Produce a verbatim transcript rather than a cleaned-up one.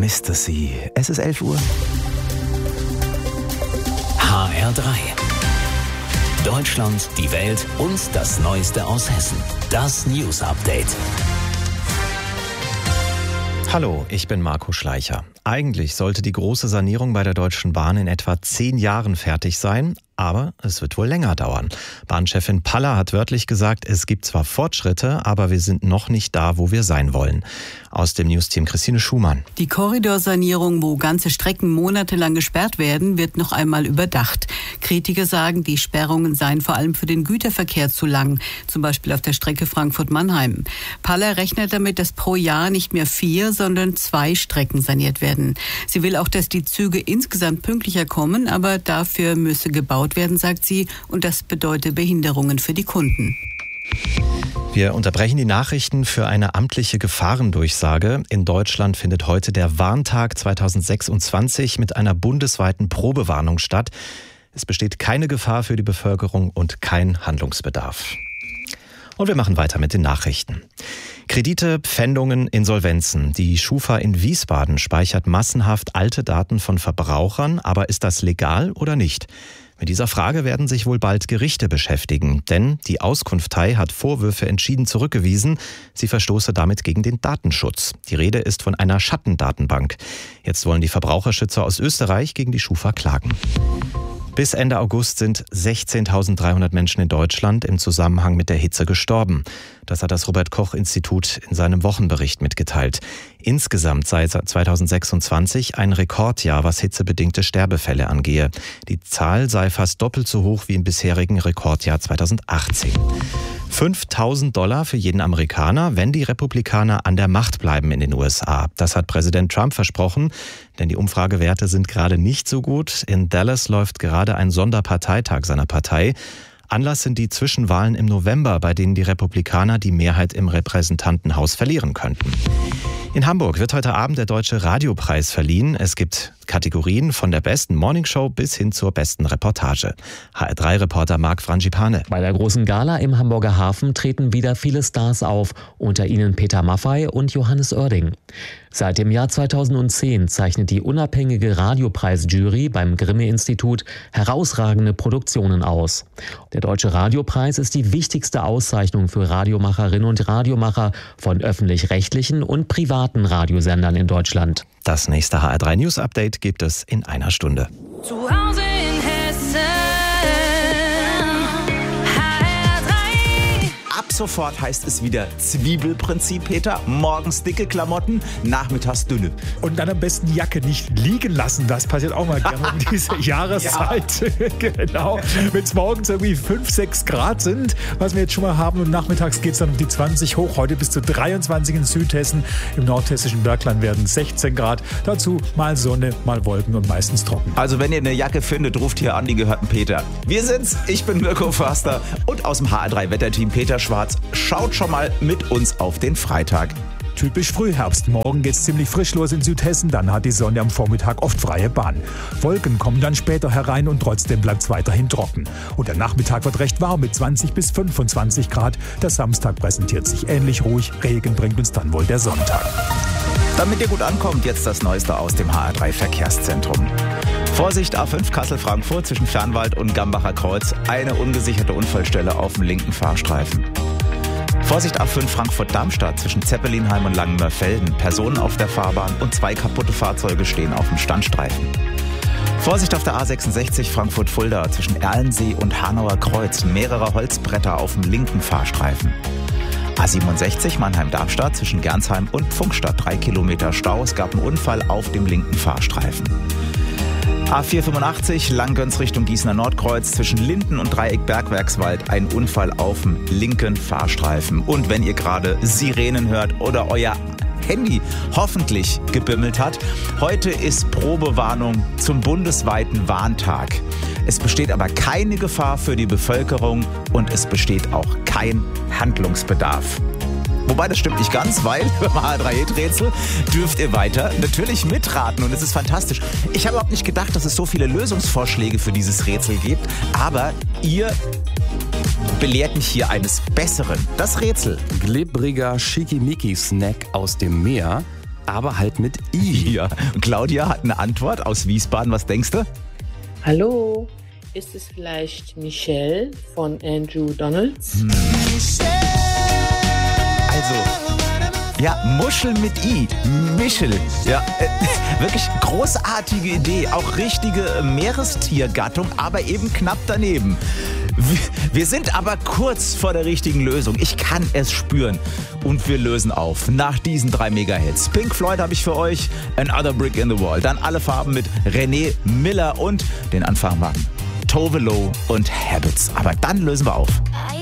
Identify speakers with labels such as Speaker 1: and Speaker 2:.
Speaker 1: vermisste sie. Es ist elf Uhr.
Speaker 2: H R drei. Deutschland, die Welt und das Neueste aus Hessen. Das News Update.
Speaker 3: Hallo, ich bin Marco Schleicher. Eigentlich sollte die große Sanierung bei der Deutschen Bahn in etwa zehn Jahren fertig sein, aber es wird wohl länger dauern. Bahnchefin Paller hat wörtlich gesagt, es gibt zwar Fortschritte, aber wir sind noch nicht da, wo wir sein wollen. Aus dem Newsteam Christine Schumann.
Speaker 4: Die Korridorsanierung, wo ganze Strecken monatelang gesperrt werden, wird noch einmal überdacht. Kritiker sagen, die Sperrungen seien vor allem für den Güterverkehr zu lang, zum Beispiel auf der Strecke Frankfurt-Mannheim. Paller rechnet damit, dass pro Jahr nicht mehr vier, sondern zwei Strecken saniert werden. Sie will auch, dass die Züge insgesamt pünktlicher kommen, aber dafür müsse gebaut werden, sagt sie, und das bedeutet Behinderungen für die Kunden.
Speaker 3: Wir unterbrechen die Nachrichten für eine amtliche Gefahrendurchsage. In Deutschland findet heute der Warntag zweitausendsechsundzwanzig mit einer bundesweiten Probewarnung statt. Es besteht keine Gefahr für die Bevölkerung und kein Handlungsbedarf. Und wir machen weiter mit den Nachrichten. Kredite, Pfändungen, Insolvenzen. Die Schufa in Wiesbaden speichert massenhaft alte Daten von Verbrauchern. Aber ist das legal oder nicht? Mit dieser Frage werden sich wohl bald Gerichte beschäftigen, denn die Auskunftei hat Vorwürfe entschieden zurückgewiesen. Sie verstoße damit gegen den Datenschutz. Die Rede ist von einer Schattendatenbank. Jetzt wollen die Verbraucherschützer aus Österreich gegen die Schufa klagen. Bis Ende August sind sechzehntausenddreihundert Menschen in Deutschland im Zusammenhang mit der Hitze gestorben. Das hat das Robert-Koch-Institut in seinem Wochenbericht mitgeteilt. Insgesamt sei zweitausendsechsundzwanzig ein Rekordjahr, was hitzebedingte Sterbefälle angehe. Die Zahl sei fast doppelt so hoch wie im bisherigen Rekordjahr zweitausendachtzehn. fünftausend Dollar für jeden Amerikaner, wenn die Republikaner an der Macht bleiben in den U S A. Das hat Präsident Trump versprochen, denn die Umfragewerte sind gerade nicht so gut. In Dallas läuft gerade ein Sonderparteitag seiner Partei. Anlass sind die Zwischenwahlen im November, bei denen die Republikaner die Mehrheit im Repräsentantenhaus verlieren könnten. In Hamburg wird heute Abend der Deutsche Radiopreis verliehen. Es gibt Kategorien von der besten Morningshow bis hin zur besten Reportage. H R drei Reporter Marc Frangipane.
Speaker 5: Bei der großen Gala im Hamburger Hafen treten wieder viele Stars auf, unter ihnen Peter Maffay und Johannes Oerding. Seit dem Jahr zweitausendzehn zeichnet die unabhängige Radiopreisjury beim Grimme-Institut herausragende Produktionen aus. Der Deutsche Radiopreis ist die wichtigste Auszeichnung für Radiomacherinnen und Radiomacher von öffentlich-rechtlichen und privaten Radiosendern in Deutschland.
Speaker 3: Das nächste H R drei News Update gibt es in einer Stunde.
Speaker 6: Zu Hause in Hessen, H R drei.
Speaker 1: Ab sofort heißt es wieder Zwiebelprinzip, Peter. Morgens dicke Klamotten, nachmittags dünne.
Speaker 7: Und dann am besten die Jacke nicht liegen lassen. Das passiert auch mal gerne um diese Jahreszeit. Ja. Genau. Wenn es morgens irgendwie fünf, sechs Grad sind, was wir jetzt schon mal haben. Und nachmittags geht es dann um die zwanzig hoch. Heute bis zu dreiundzwanzig in Südhessen. Im nordhessischen Bergland werden sechzehn Grad. Dazu mal Sonne, mal Wolken und meistens trocken.
Speaker 1: Also wenn ihr eine Jacke findet, ruft hier an, die gehört Peter. Wir sind's. Ich bin Mirko Förster. Und aus dem H R drei Wetterteam Peter Schwarz. Schaut schon mal mit uns auf den Freitag.
Speaker 7: Typisch Frühherbst. Morgen geht's ziemlich frisch los in Südhessen. Dann hat die Sonne am Vormittag oft freie Bahn. Wolken kommen dann später herein und trotzdem bleibt's weiterhin trocken. Und der Nachmittag wird recht warm mit zwanzig bis fünfundzwanzig Grad. Der Samstag präsentiert sich ähnlich ruhig. Regen bringt uns dann wohl der Sonntag.
Speaker 1: Damit ihr gut ankommt, jetzt das Neueste aus dem H R drei Verkehrszentrum. Vorsicht A fünf Kassel-Frankfurt zwischen Fernwald und Gambacher Kreuz. Eine ungesicherte Unfallstelle auf dem linken Fahrstreifen. Vorsicht A fünf Frankfurt-Darmstadt zwischen Zeppelinheim und Langenmörfelden. Personen auf der Fahrbahn und zwei kaputte Fahrzeuge stehen auf dem Standstreifen. Vorsicht auf der A sechsundsechzig Frankfurt-Fulda zwischen Erlensee und Hanauer Kreuz. Mehrere Holzbretter auf dem linken Fahrstreifen. A siebenundsechzig Mannheim-Darmstadt zwischen Gernsheim und Pfungstadt. Drei Kilometer Stau. Es gab einen Unfall auf dem linken Fahrstreifen. A vierhundertfünfundachtzig Langgöns Richtung Gießener Nordkreuz zwischen Linden und Dreieck Bergwerkswald. Ein Unfall auf dem linken Fahrstreifen. Und wenn ihr gerade Sirenen hört oder euer Handy hoffentlich gebimmelt hat, heute ist Probewarnung zum bundesweiten Warntag. Es besteht aber keine Gefahr für die Bevölkerung und es besteht auch kein Handlungsbedarf. Wobei, das stimmt nicht ganz, weil beim H R drei Hit-Rätsel dürft ihr weiter natürlich mitraten und es ist fantastisch. Ich habe überhaupt nicht gedacht, dass es so viele Lösungsvorschläge für dieses Rätsel gibt, aber ihr belehrt mich hier eines Besseren. Das Rätsel.
Speaker 8: Glibbriger Schickimicki-Snack aus dem Meer aber halt mit I.
Speaker 1: Ja. Und Claudia hat eine Antwort aus Wiesbaden. Was denkst du?
Speaker 9: Hallo, ist es vielleicht Michelle von Andrew Donalds?
Speaker 1: Hm. Also, ja, Muschel mit I. Michel. Ja, äh, wirklich großartige Idee. Auch richtige Meerestiergattung, aber eben knapp daneben. Wir sind aber kurz vor der richtigen Lösung. Ich kann es spüren. Und wir lösen auf. Nach diesen drei Mega-Hits. Pink Floyd habe ich für euch. Another Brick in the Wall. Dann alle Farben mit René Miller und den Anfangwagen Tove Lo und Habits. Aber dann lösen wir auf.